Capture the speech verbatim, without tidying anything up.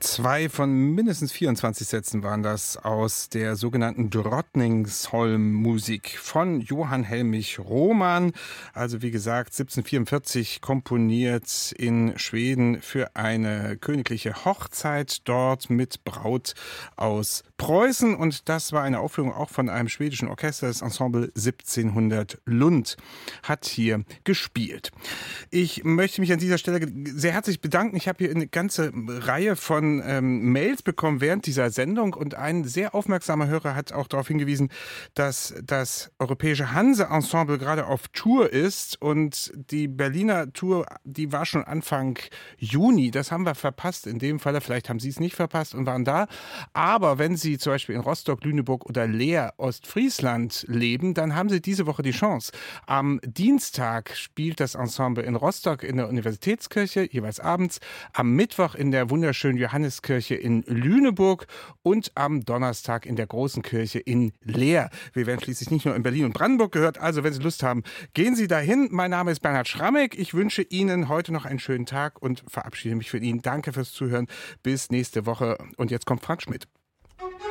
Zwei von mindestens vierundzwanzig Sätzen waren das aus der sogenannten Drottningholm-Musik von Johann Helmich Roman. Also wie gesagt, siebzehnhundertvierundvierzig komponiert in Schweden für eine königliche Hochzeit dort mit Braut aus Preußen. Und das war eine Aufführung auch von einem schwedischen Orchester. Das Ensemble siebzehnhundert Lund hat hier gespielt. Ich möchte mich an dieser Stelle sehr herzlich bedanken. Ich habe hier eine ganze Reihe von ähm, Mails bekommen während dieser Sendung und ein sehr aufmerksamer Hörer hat auch darauf hingewiesen, dass das Europäische Hanse-Ensemble gerade auf Tour ist und die Berliner Tour, die war schon Anfang Juni. Das haben wir verpasst in dem Fall. Vielleicht haben Sie es nicht verpasst und waren da. Aber wenn Sie zum Beispiel in Rostock, Lüneburg oder Leer, Ostfriesland leben, dann haben Sie diese Woche die Chance. Am Dienstag spielt das Ensemble in Rostock in der Universitätskirche, jeweils abends. Am Mittwoch in der wunderschönen Johanneskirche in Lüneburg und am Donnerstag in der großen Kirche in Leer. Wir werden schließlich nicht nur in Berlin und Brandenburg gehört. Also wenn Sie Lust haben, gehen Sie dahin. Mein Name ist Bernhard Schrammeck. Ich wünsche Ihnen heute noch einen schönen Tag und verabschiede mich von Ihnen. Danke fürs Zuhören. Bis nächste Woche. Und jetzt kommt Frank Schmidt.